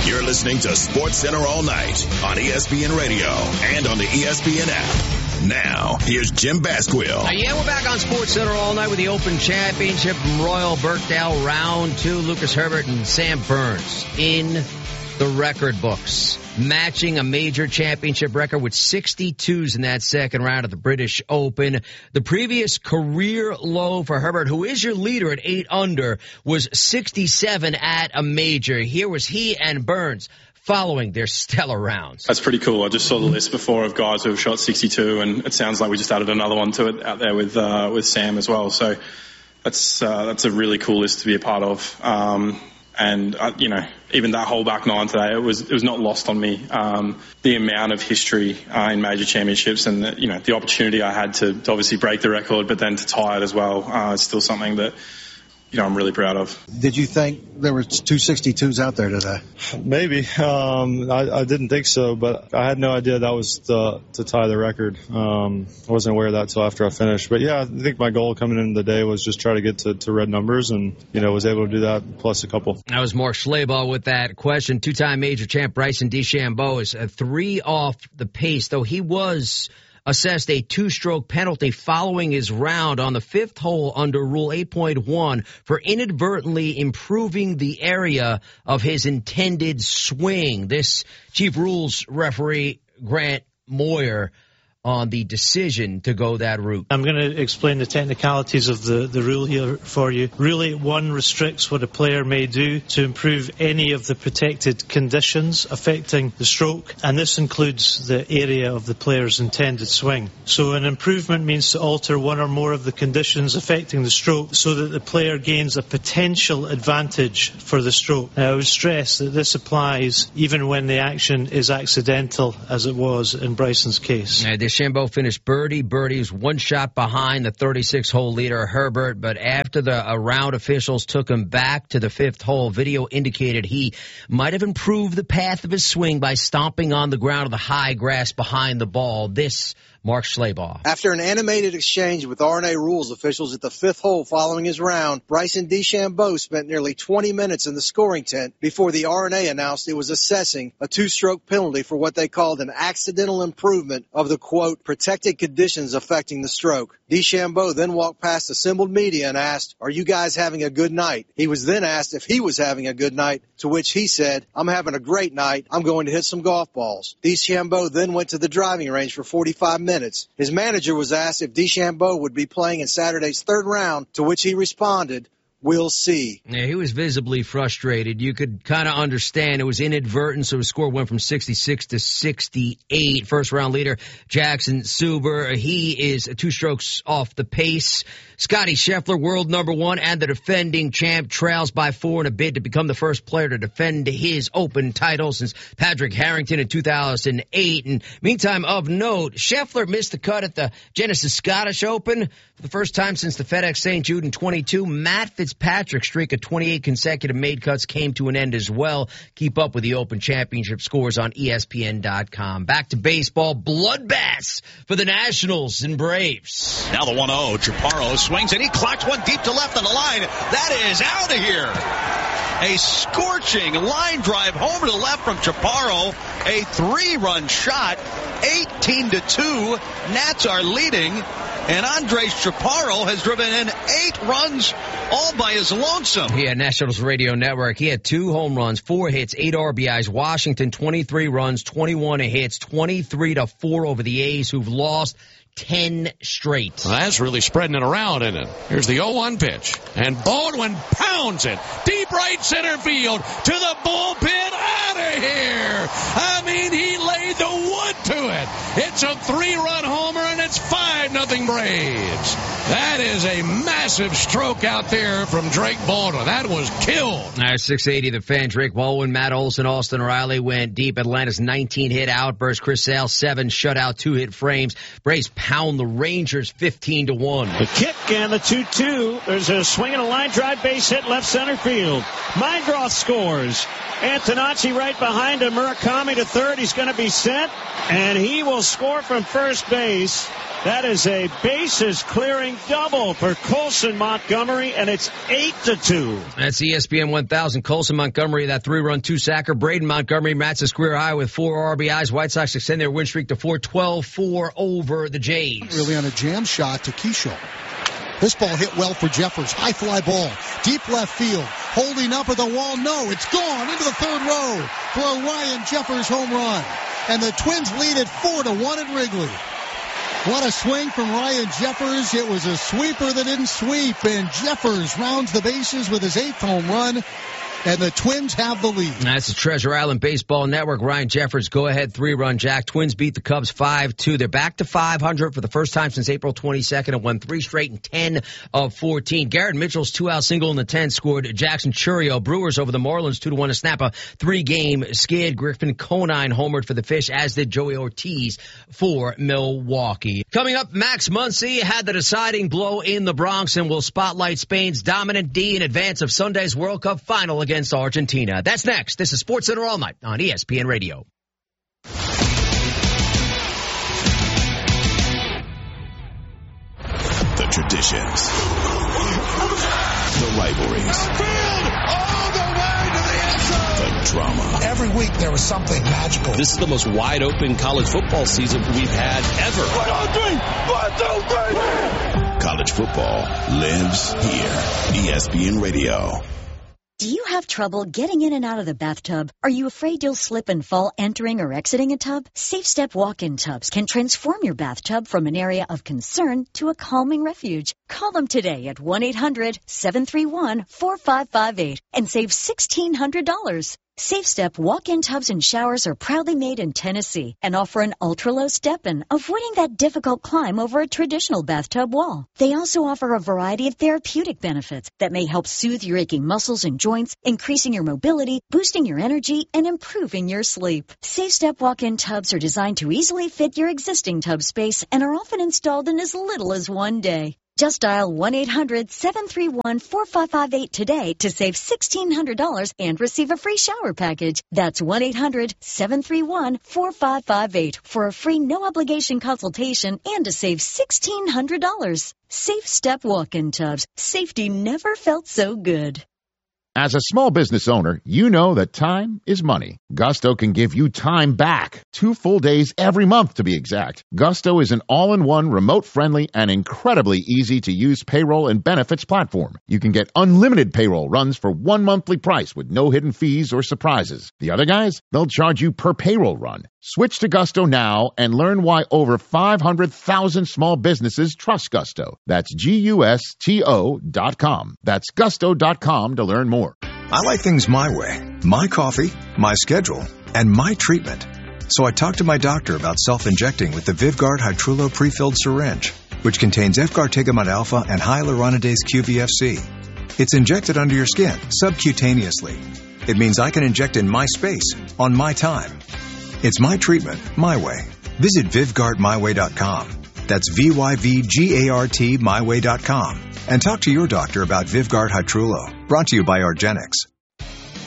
You're listening to SportsCenter All Night on ESPN Radio and on the ESPN app. Now, here's Jim Basquill. We're back on SportsCenter All Night with the Open Championship from Royal Birkdale, round 2. Lucas Herbert and Sam Burns in the record books, matching a major championship record with 62s in that second round of the British Open. The previous career low for Herbert, who is your leader at 8 under, was 67 at a major. Here was he and Burns following their stellar rounds. That's pretty cool. I just saw the list before of guys who have shot 62, and it sounds like we just added another one to it out there with Sam as well. So that's a really cool list to be a part of. And even that whole back nine today, it was not lost on me. The amount of history in major championships, and the opportunity I had to obviously break the record, but then to tie it as well, is still something that I'm really proud of. Did you think there were 262s out there today? Maybe. I didn't think so, but I had no idea that was to tie the record. I wasn't aware of that until after I finished. But yeah, I think my goal coming into the day was just try to get to red numbers, and was able to do that plus a couple. That was Mark Schlabach with that question. Two-time major champ Bryson DeChambeau is 3 off the pace, though he was assessed a 2-stroke penalty following his round on the 5th hole under Rule 8.1 for inadvertently improving the area of his intended swing. This chief rules referee, Grant Moyer, on the decision to go that route. I'm going to explain the technicalities of the rule here for you. Rule 8.1 restricts what a player may do to improve any of the protected conditions affecting the stroke, and this includes the area of the player's intended swing. So an improvement means to alter one or more of the conditions affecting the stroke so that the player gains a potential advantage for the stroke. Now, I would stress that this applies even when the action is accidental, as it was in Bryson's case. DeChambeau finished birdie. Birdie was 1 shot behind the 36-hole leader, Herbert, but after the round officials took him back to the 5th hole, video indicated he might have improved the path of his swing by stomping on the ground of the high grass behind the ball. This, Mark Schlabach. After an animated exchange with R&A rules officials at the 5th hole following his round, Bryson DeChambeau spent nearly 20 minutes in the scoring tent before the R&A announced it was assessing a 2-stroke penalty for what they called an accidental improvement of the, quote, protected conditions affecting the stroke. DeChambeau then walked past assembled media and asked, "Are you guys having a good night?" He was then asked if he was having a good night, to which he said, "I'm having a great night. I'm going to hit some golf balls." DeChambeau then went to the driving range for 45 minutes. His manager was asked if DeChambeau would be playing in Saturday's 3rd round, to which he responded, "We'll see." Yeah, he was visibly frustrated. You could kind of understand it was inadvertent, so his score went from 66 to 68. First round leader, Jackson Suber. He is 2 strokes off the pace. Scottie Scheffler, world number 1 and the defending champ, trails by 4 in a bid to become the first player to defend his Open title since Patrick Harrington in 2008. And meantime, of note, Scheffler missed the cut at the Genesis Scottish Open for the first time since the FedEx St. Jude in 22. Matt Fitzpatrick's streak of 28 consecutive made cuts came to an end as well. Keep up with the Open Championship scores on ESPN.com. Back to baseball. Bloodbaths for the Nationals and Braves. Now the 1-0. Chaparro swings and he clocks one deep to left on the line. That is out of here. A scorching line drive home to the left from Chaparro. A 3-run shot. 18-2. Nats are leading. And Andres Chaparro has driven in 8 runs all by his lonesome. Yeah, Nationals Radio Network. He had 2 home runs, 4 hits, 8 RBIs. Washington, 23 runs, 21 hits, 23-4 over the A's, who've lost 10 straight. Well, that's really spreading it around, isn't it? Here's the 0-1 pitch. And Baldwin pounds it. Deep right center field to the bullpen. Out of here. I mean, he laid the wood to it. It's a 3-run homer, and it's 5-0 Braves. That is a massive stroke out there from Drake Baldwin. That was killed. 680 The Fan. Drake Baldwin, Matt Olson, Austin Riley went deep. Atlanta's 19-hit outburst. Chris Sale, 7 shutout, 2-hit frames. Braves pound the Rangers 15-1. The kick and the 2-2. There's a swing and a line drive base hit left center field. Mindroth scores. Antonacci right right behind him. Murakami to third. He's going to be sent, and he will score from first base. That is a bases-clearing double for Colson Montgomery, and it's 8-2. That's ESPN 1000. Colson Montgomery, that 3-run, 2-sacker. Braden Montgomery matched his career high with 4 RBIs. White Sox extend their win streak to 4-12-4 over the Jays. Really on a jam shot to Keyshaw. This ball hit well for Jeffers. High fly ball. Deep left field. Holding up at the wall. No, it's gone into the third row for a Ryan Jeffers home run. And the Twins lead it 4-1 at Wrigley. What a swing from Ryan Jeffers. It was a sweeper that didn't sweep, and Jeffers rounds the bases with his 8th home run, and the Twins have the lead. That's the Treasure Island Baseball Network. Ryan Jeffers, go-ahead 3-run jack. Twins beat the Cubs 5-2. They're back to 500 for the first time since April 22nd and won 3 straight and 10 of 14. Garrett Mitchell's 2-out single in the 10th scored Jackson Churio. Brewers over the Marlins 2-1 to snap a 3-game skid. Griffin Conine homered for the Fish, as did Joey Ortiz for Milwaukee. Coming up, Max Muncy had the deciding blow in the Bronx and will spotlight Spain's dominant D in advance of Sunday's World Cup final against Argentina. That's next. This is SportsCenter All Night on ESPN Radio. The traditions, the rivalries, All the way to the end zone. the drama. Every week there was something magical. This is the most wide-open college football season we've had ever. 1, 2, 3. College football lives here. ESPN Radio. Do you have trouble getting in and out of the bathtub? Are you afraid you'll slip and fall entering or exiting a tub? Safe Step walk-in tubs can transform your bathtub from an area of concern to a calming refuge. Call them today at 1-800-731-4558 and save $1,600. Safe Step walk-in tubs and showers are proudly made in Tennessee and offer an ultra-low step-in, avoiding that difficult climb over a traditional bathtub wall. They also offer a variety of therapeutic benefits that may help soothe your aching muscles and joints, increasing your mobility, boosting your energy, and improving your sleep. Safe Step walk-in tubs are designed to easily fit your existing tub space and are often installed in as little as 1 day. Just dial 1-800-731-4558 today to save $1,600 and receive a free shower package. That's 1-800-731-4558 for a free no-obligation consultation and to save $1,600. Safe Step walk-in tubs. Safety never felt so good. As a small business owner, you know that time is money. Gusto can give you time back. 2 full days every month, to be exact. Gusto is an all-in-one, remote-friendly, and incredibly easy-to-use payroll and benefits platform. You can get unlimited payroll runs for 1 monthly price with no hidden fees or surprises. The other guys, they'll charge you per payroll run. Switch to Gusto now and learn why over 500,000 small businesses trust Gusto. That's GUSTO.com. That's gusto.com to learn more. I like things my way. My coffee, my schedule, and my treatment. So I talked to my doctor about self-injecting with the Vyvgart Hytrulo pre-filled syringe, which contains F-gartigimod alpha and hyaluronidase QVFC. It's injected under your skin, subcutaneously. It means I can inject in my space, on my time. It's my treatment, my way. Visit VyvgartMyWay.com. That's VYVGART MyWay.com. And talk to your doctor about Vyvgart Hytrulo. Brought to you by argenx.